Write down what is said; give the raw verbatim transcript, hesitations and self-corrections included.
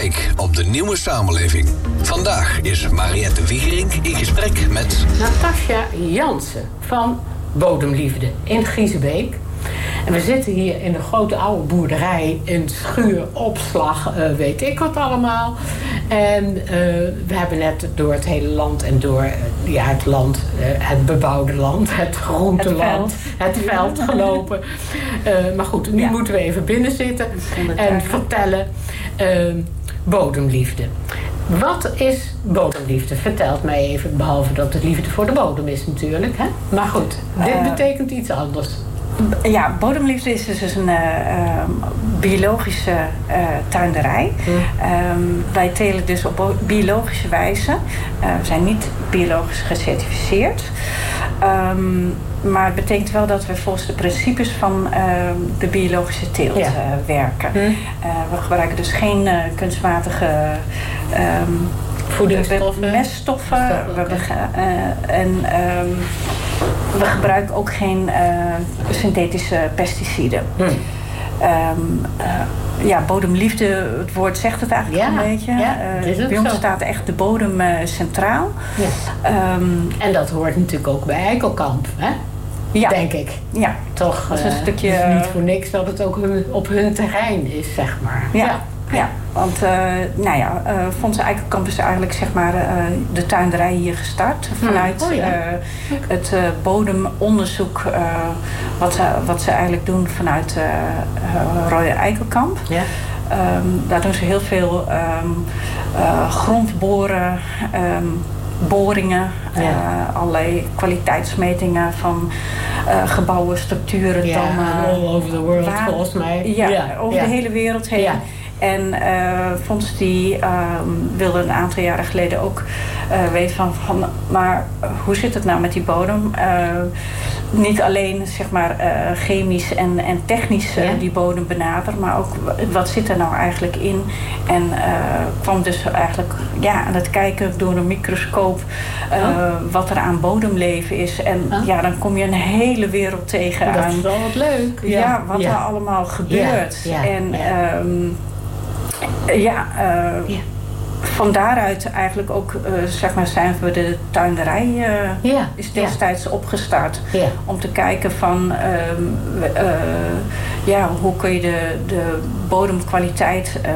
blik op de nieuwe samenleving. Vandaag is Mariette Wiegerink in gesprek met Natasja Jansen van Bodemliefde in Giezebeek. En we zitten hier in de grote oude boerderij, in schuur, opslag, uh, weet ik wat allemaal. En uh, we hebben net door het hele land en door uh, ja, het land, uh, het bebouwde land, het groenteland, het veld, het veld gelopen. Uh, maar goed, nu ja. moeten we even binnen zitten en vertellen uh, Bodemliefde. Wat is bodemliefde? Vertelt mij even, behalve dat het liefde voor de bodem is natuurlijk. Hè? Maar goed, dit uh, betekent iets anders. Ja, bodemliefde is dus een uh, uh, biologische uh, tuinderij. Mm. Um, wij telen dus op biologische wijze. Uh, we zijn niet biologisch gecertificeerd. Um, maar het betekent wel dat we volgens de principes van uh, de biologische teelt ja. uh, werken. Mm. Uh, we gebruiken dus geen uh, kunstmatige um, voedingsstoffen, meststoffen. We okay. uh, en um, we gebruiken ook geen uh, synthetische pesticiden. Mm. Um, uh, ja, bodemliefde, het woord zegt het eigenlijk ja, een beetje. Ja, uh, bij ons staat echt de bodem uh, centraal. Ja. Um, en dat hoort natuurlijk ook bij Eikelkamp, hè? Ja. Denk ik. Ja. Toch, dat is een uh, stukje. Het is niet voor niks dat het ook hun, op hun terrein is, zeg maar. Ja. ja. Ja, want uh, nou ja, uh, Fondsen Eikelkamp is eigenlijk zeg maar uh, de tuinderij hier gestart. Vanuit oh, ja. uh, het uh, bodemonderzoek uh, wat, ze, wat ze eigenlijk doen vanuit uh, uh, Roy Eikelkamp. Ja. Um, daar doen ze heel veel um, uh, grondboren, um, boringen, ja. uh, allerlei kwaliteitsmetingen van uh, gebouwen, structuren, ja, dammen. All over the world waar, volgens mij. Ja, ja. over ja. de hele wereld heen. Ja. En uh, Fonds die um, wilde een aantal jaren geleden ook uh, weten van, van... maar hoe zit het nou met die bodem? Uh, niet alleen zeg maar uh, chemisch en, en technisch uh, ja. die bodem benaderen... maar ook wat zit er nou eigenlijk in? En uh, kwam dus eigenlijk ja, aan het kijken door een microscoop... Uh, oh. wat er aan bodemleven is. En oh. ja, dan kom je een hele wereld tegen. Dat aan, is wel wat leuk. Ja, ja wat ja. er allemaal gebeurt. Ja. Ja. En... Ja. Um, Ja, uh, ja, van daaruit eigenlijk ook uh, zeg maar zijn we de tuinderij uh, ja, is destijds ja. opgestart. Ja. Om te kijken van uh, uh, ja, hoe kun je de, de bodemkwaliteit uh,